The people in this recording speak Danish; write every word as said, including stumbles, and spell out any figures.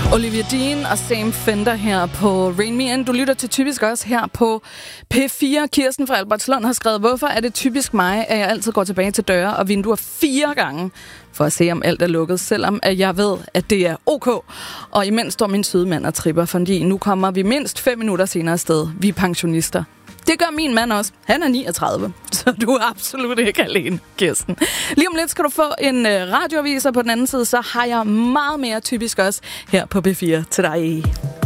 Olivia Dean og Sam Fender her på Rain Me In. Du lytter til Typisk også her på P fire. Kirsten fra Albertslund har skrevet, hvorfor er det typisk mig, at jeg altid går tilbage til døre og vinduer fire gange for at se, om alt er lukket, selvom at jeg ved, at det er ok. Og imens står min søde mand og tripper, fordi nu kommer vi mindst fem minutter senere afsted. Vi er pensionister. Det gør min mand også. Han er niogtredive, så du er absolut ikke alene, Kirsten. Lige om lidt skal du få en øh, radioavis, og på den anden side, så har jeg meget mere Typisk også her på P fire til dig.